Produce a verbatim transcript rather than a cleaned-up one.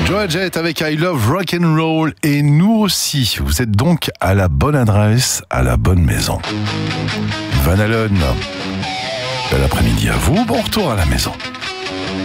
Joan Jett avec I Love Rock and Roll, et nous aussi. Vous êtes donc à la bonne adresse, à la bonne maison. Van Halen. Bel après-midi à vous, bon retour à la maison.